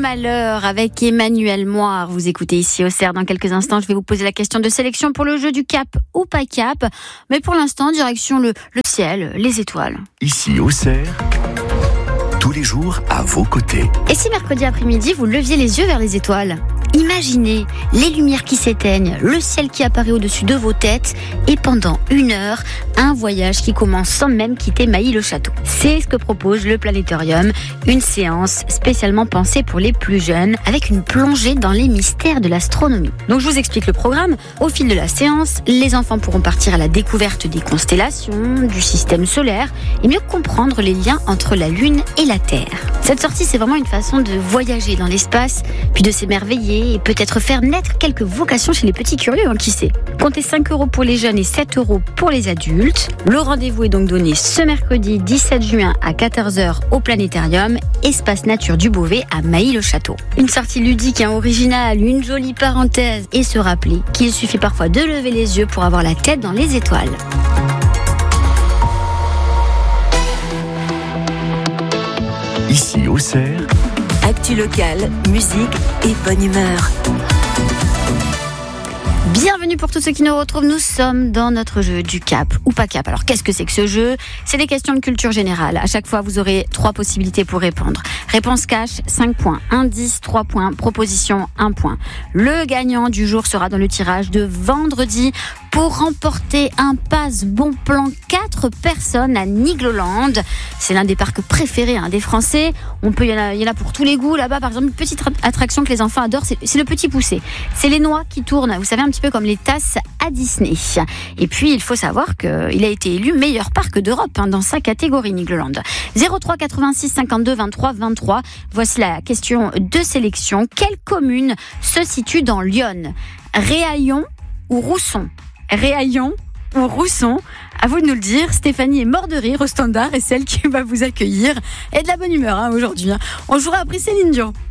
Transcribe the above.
malheur avec Emmanuel Moire. Vous écoutez ici au CER. Dans quelques instants, je vais vous poser la question de sélection pour le jeu du cap ou pas cap. Mais pour l'instant, direction le ciel, les étoiles. Ici au CER, tous les jours à vos côtés. Et si mercredi après-midi, vous leviez les yeux vers les étoiles ? Imaginez les lumières qui s'éteignent, le ciel qui apparaît au-dessus de vos têtes et pendant 1 heure, un voyage qui commence sans même quitter Mailly-le-Château. C'est ce que propose le Planétorium, une séance spécialement pensée pour les plus jeunes avec une plongée dans les mystères de l'astronomie. Donc je vous explique le programme. Au fil de la séance, les enfants pourront partir à la découverte des constellations, du système solaire et mieux comprendre les liens entre la Lune et la Terre. Cette sortie, c'est vraiment une façon de voyager dans l'espace, puis de s'émerveiller et peut-être faire naître quelques vocations chez les petits curieux, qui sait. Comptez 5 € pour les jeunes et 7 € pour les adultes. Le rendez-vous est donc donné ce mercredi 17 juin à 14h au Planétorium, espace nature du Beauvais à Mailly-le-Château. Une sortie ludique, originale, une jolie parenthèse et se rappeler qu'il suffit parfois de lever les yeux pour avoir la tête dans les étoiles. Ici au CER, actu locale, musique et bonne humeur. Bienvenue pour tous ceux qui nous retrouvent, nous sommes dans notre jeu du cap ou pas cap. Alors qu'est-ce que c'est que ce jeu ? C'est des questions de culture générale. À chaque fois, vous aurez 3 possibilités pour répondre. Réponse cash, 5 points. Indice, 3 points. Proposition, 1 point. Le gagnant du jour sera dans le tirage de vendredi pour remporter un pass bon plan 4 personnes à Nigloland. C'est l'un des parcs préférés des Français. Il y en a pour tous les goûts là-bas. Par exemple, une petite attraction que les enfants adorent, c'est le petit poussé. C'est les noix qui tournent. Vous savez, un petit peu comme les tasses à Disney. Et puis, il faut savoir qu'il a été élu meilleur parc d'Europe dans sa catégorie Nigloland. 03 86 52 23 23. Voici la question de sélection. Quelle commune se situe dans l'Yonne ? Réaillon ou Rousson ? Réaillon ou Rousson ? À vous de nous le dire. Stéphanie est morte de rire au standard et celle qui va vous accueillir est de la bonne humeur aujourd'hui. On jouera après Céline Dion.